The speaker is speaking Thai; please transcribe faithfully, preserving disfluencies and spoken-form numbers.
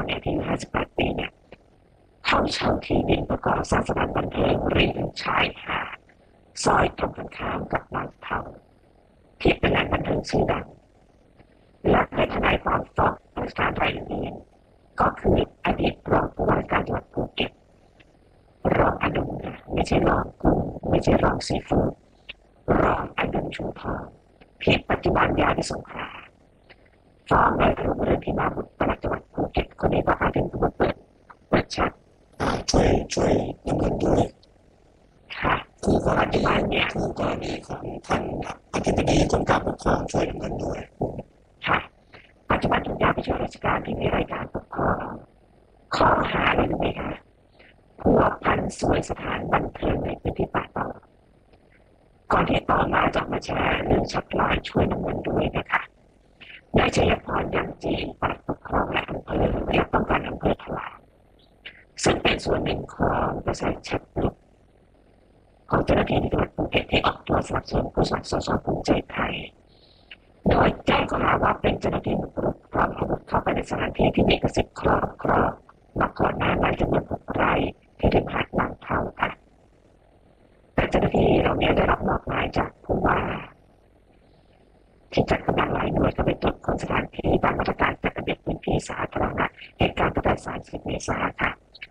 เนี่ยที่อายุห้าสิบแปดปีเนี่ยเขาเช่าที่ดินประกอบสร้างสถานบันเทิงริมชายหาดซอยตรงกันข้ามกับบางเทาที่เป็นแหล่งบันเทิงชื่อดังและในทนายความฟ้องราชการรายนี้ก็คืออดีตรองผู้ว่าการจังหวัดภูเก็ตรองอดุลไม่ใช่รองกุ้งไม่ใช่รองซีฟู้ดรองอดุลชุมพรที่ปัจจุบันย้ายไปสงขลาฟ้องโดยรุ่งเรืองพิมพ์บุตรปลัดจังหวัดภูเก็ตคนนี้ก็อาจเป็นผู้เปิดเปิดชัดช่วยช่วยดำเนินด้วยค่ะคู่กรณีเนี่ยคู่กรณีของท่านอธิบดีกรมการปกครองช่วยดำเนินด้วยค่ะปัจจุบันถูกย้ายไปช่วยราชการที่มีรายการปกครองข้อหาอะไรรู้ไหมคะผัวพันสวยสถานบันเทิงในพื้นที่ป่าตองก่อนที่ต่อมาจะมาแชร์เรื่องชักลายช่วยดำเนินด้วยนะคะนายชัยพรยังจีนปลัดปกครองและอำเภอเรียกป้องกันอำเภอถลางซึ่งเป็นส่วนหนึ่งของบริษัทแชทลุกของเจ้าหน้าที่ที่จังหวัดภูเก็ตที่ออกตัวสนับสนุนผู้สมัครสสภูมิใจไทยโดยแจ้งข้อหาว่าเป็นเจ้าหน้าที่บุกรุกพร้อมอาวุธเข้าไปในสถานที่ที่มีเอกสิทธิ์ครอบครองมาก่อนหน้านั้นจำนวนหกรายที่ถึงหาดบางเทาค่ะแต่เจ้าหน้าที่เราเนี่ยได้รับมอบหมายจากผู้ว่าที่จัดกำลังหลายหน่วยเข้าไปตรวจค้นสถานที่ตามมาตรการจัดระเบียบพื้นที่สาธารณะเหตุการณ์ตั้งแต่สามสิบเมษายนค่ะ